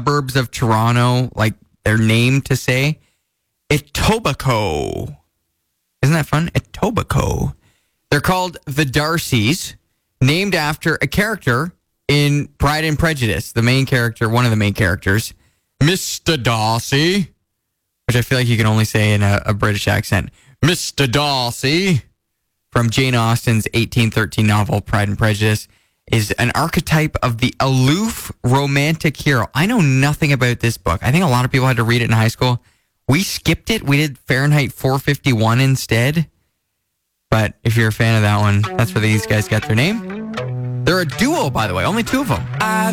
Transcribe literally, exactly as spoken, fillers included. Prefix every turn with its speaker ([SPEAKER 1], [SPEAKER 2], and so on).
[SPEAKER 1] suburbs of Toronto, like their name to say, Etobicoke. Isn't that fun? Etobicoke. They're called the Darcys, named after a character in Pride and Prejudice. The main character, one of the main characters, Mister Darcy, which I feel like you can only say in a, a British accent. Mister Darcy, from Jane Austen's eighteen thirteen novel, Pride and Prejudice, is an archetype of the aloof romantic hero. I know nothing about this book. I think a lot of people had to read it in high school. We skipped it. We did Fahrenheit four fifty-one instead. But if you're a fan of that one, that's where these guys got their name. They're a duo, by the way. Only two of them. I